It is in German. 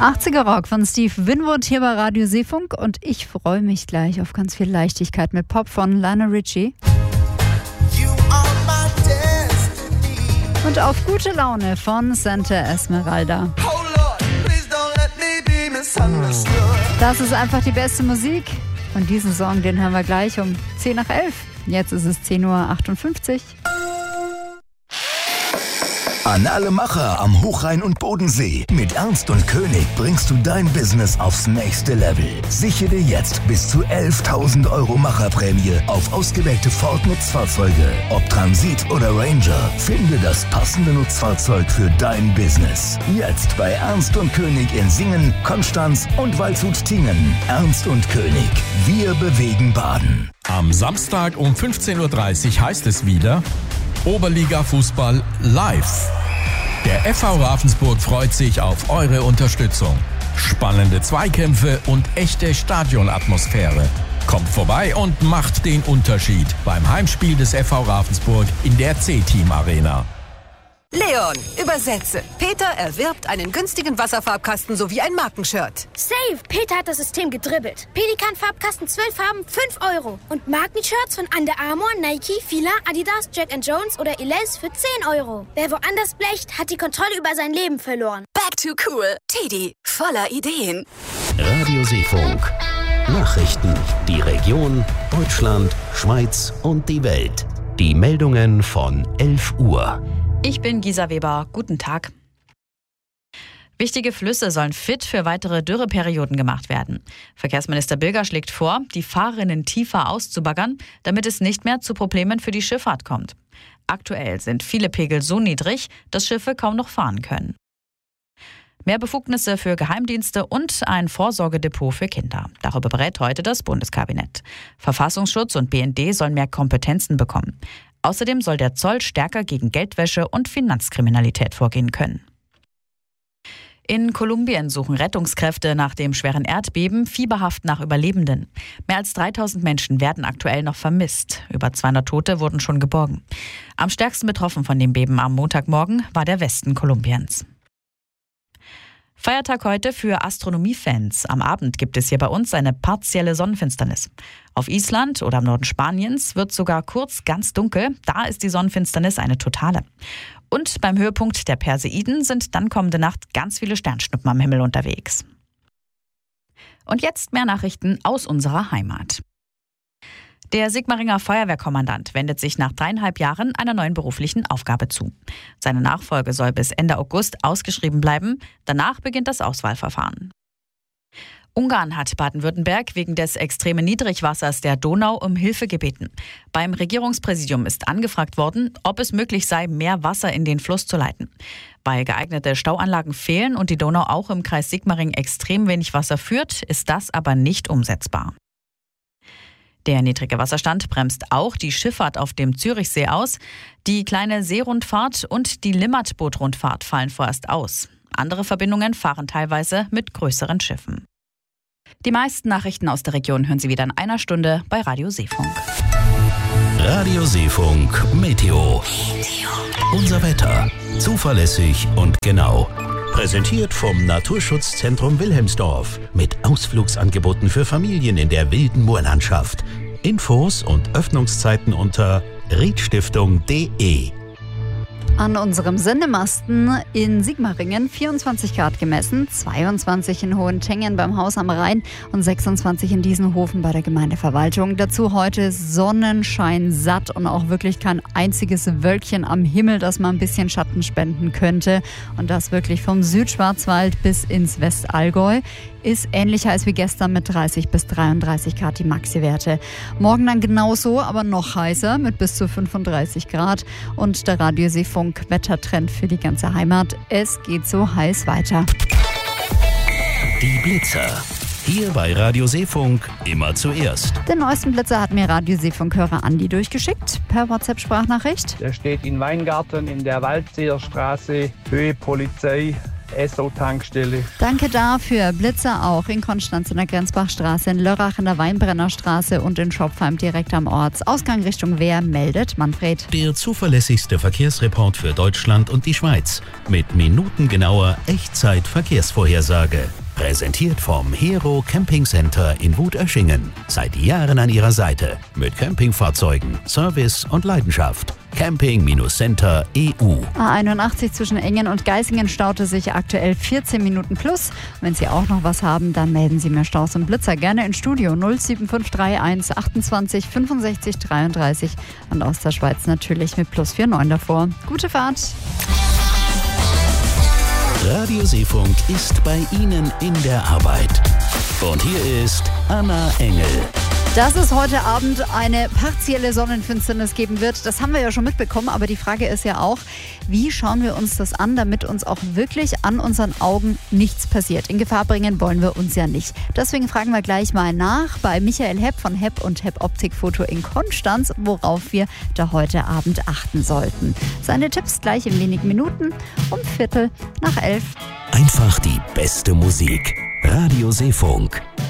80er Rock von Steve Winwood hier bei Radio Seefunk und ich freue mich gleich auf ganz viel Leichtigkeit mit Pop von Lionel Richie. Und auf gute Laune von Santa Esmeralda. Das ist einfach die beste Musik und diesen Song, den hören wir gleich um 10 nach 11. Jetzt ist es 10:58 Uhr. An alle Macher am Hochrhein und Bodensee. Mit Ernst und König bringst du dein Business aufs nächste Level. Sichere jetzt bis zu 11.000 € Macherprämie auf ausgewählte Ford-Nutzfahrzeuge. Ob Transit oder Ranger, finde das passende Nutzfahrzeug für dein Business. Jetzt bei Ernst und König in Singen, Konstanz und Waldshut-Tiengen. Ernst und König, wir bewegen Baden. Am Samstag um 15:30 Uhr heißt es wieder Oberliga-Fußball live. Der FV Ravensburg freut sich auf eure Unterstützung. Spannende Zweikämpfe und echte Stadionatmosphäre. Kommt vorbei und macht den Unterschied beim Heimspiel des FV Ravensburg in der C-Team Arena. Leon, übersetze. Peter erwirbt einen günstigen Wasserfarbkasten sowie ein Markenshirt. Safe! Peter hat das System gedribbelt. Pelikan-Farbkasten 12 Farben, 5 €. Und Markenshirts von Under Armour, Nike, Fila, Adidas, Jack & Jones oder Elize für 10 €. Wer woanders blecht, hat die Kontrolle über sein Leben verloren. Back to cool. Teddy, voller Ideen. Radio Seefunk. Nachrichten. Die Region, Deutschland, Schweiz und die Welt. Die Meldungen von 11 Uhr. Ich bin Gisa Weber. Guten Tag. Wichtige Flüsse sollen fit für weitere Dürreperioden gemacht werden. Verkehrsminister Bilger schlägt vor, die Fahrrinnen tiefer auszubaggern, damit es nicht mehr zu Problemen für die Schifffahrt kommt. Aktuell sind viele Pegel so niedrig, dass Schiffe kaum noch fahren können. Mehr Befugnisse für Geheimdienste und ein Vorsorgedepot für Kinder. Darüber berät heute das Bundeskabinett. Verfassungsschutz und BND sollen mehr Kompetenzen bekommen. Außerdem soll der Zoll stärker gegen Geldwäsche und Finanzkriminalität vorgehen können. In Kolumbien suchen Rettungskräfte nach dem schweren Erdbeben fieberhaft nach Überlebenden. Mehr als 3.000 Menschen werden aktuell noch vermisst. Über 200 Tote wurden schon geborgen. Am stärksten betroffen von dem Beben am Montagmorgen war der Westen Kolumbiens. Feiertag heute für Astronomiefans. Am Abend gibt es hier bei uns eine partielle Sonnenfinsternis. Auf Island oder im Norden Spaniens wird sogar kurz ganz dunkel. Da ist die Sonnenfinsternis eine totale. Und beim Höhepunkt der Perseiden sind dann kommende Nacht ganz viele Sternschnuppen am Himmel unterwegs. Und jetzt mehr Nachrichten aus unserer Heimat. Der Sigmaringer Feuerwehrkommandant wendet sich nach 3,5 Jahren einer neuen beruflichen Aufgabe zu. Seine Nachfolge soll bis Ende August ausgeschrieben bleiben. Danach beginnt das Auswahlverfahren. Ungarn hat Baden-Württemberg wegen des extremen Niedrigwassers der Donau um Hilfe gebeten. Beim Regierungspräsidium ist angefragt worden, ob es möglich sei, mehr Wasser in den Fluss zu leiten. Weil geeignete Stauanlagen fehlen und die Donau auch im Kreis Sigmaringen extrem wenig Wasser führt, ist das aber nicht umsetzbar. Der niedrige Wasserstand bremst auch die Schifffahrt auf dem Zürichsee aus. Die kleine Seerundfahrt und die Limmatboot-Rundfahrt fallen vorerst aus. Andere Verbindungen fahren teilweise mit größeren Schiffen. Die meisten Nachrichten aus der Region hören Sie wieder in einer Stunde bei Radio Seefunk. Radio Seefunk Meteo. Unser Wetter. Zuverlässig und genau. Präsentiert vom Naturschutzzentrum Wilhelmsdorf mit Ausflugsangeboten für Familien in der wilden Moorlandschaft. Infos und Öffnungszeiten unter riedstiftung.de. An unserem Sendemasten in Sigmaringen 24 Grad gemessen, 22 in Hohentengen beim Haus am Rhein und 26 in Diessenhofen bei der Gemeindeverwaltung. Dazu heute Sonnenschein satt und auch wirklich kein einziges Wölkchen am Himmel, das mal ein bisschen Schatten spenden könnte. Und das wirklich vom Südschwarzwald bis ins Westallgäu. Ist ähnlich heiß wie gestern mit 30 bis 33 Grad die Maxi-Werte. Morgen dann genauso, aber noch heißer mit bis zu 35 Grad. Und der Radio Seefunk Wettertrend für die ganze Heimat. Es geht so heiß weiter. Die Blitzer. Hier bei Radio Seefunk immer zuerst. Den neuesten Blitzer hat mir Radio Seefunk-Hörer Andi durchgeschickt per WhatsApp-Sprachnachricht. Der steht in Weingarten in der Waldseerstraße, Höhe Polizei. Esso-Tankstelle. Danke dafür. Blitzer auch in Konstanz in der Grenzbachstraße, in Lörrach in der Weinbrennerstraße und in Schopfheim direkt am Ortsausgang Richtung Wehr, meldet Manfred. Der zuverlässigste Verkehrsreport für Deutschland und die Schweiz. Mit minutengenauer Echtzeit-Verkehrsvorhersage. Präsentiert vom Hero Camping Center in Wutöschingen. Seit Jahren an ihrer Seite. Mit Campingfahrzeugen, Service und Leidenschaft. Camping-Center EU. A81 zwischen Engen und Geisingen staute sich aktuell 14 Minuten plus. Wenn Sie auch noch was haben, dann melden Sie mir Staus und Blitzer gerne ins Studio 07531 28 65 33 und aus der Schweiz natürlich mit plus 49 davor. Gute Fahrt! Radio Seefunk ist bei Ihnen in der Arbeit. Und hier ist Anna Engel. Dass es heute Abend eine partielle Sonnenfinsternis geben wird, das haben wir ja schon mitbekommen. Aber die Frage ist ja auch, wie schauen wir uns das an, damit uns auch wirklich an unseren Augen nichts passiert. In Gefahr bringen wollen wir uns ja nicht. Deswegen fragen wir gleich mal nach bei Michael Hepp von Hepp und Hepp Optikfoto in Konstanz, worauf wir da heute Abend achten sollten. Seine Tipps gleich in wenigen Minuten um 11:15. Einfach die beste Musik. Radio Seefunk.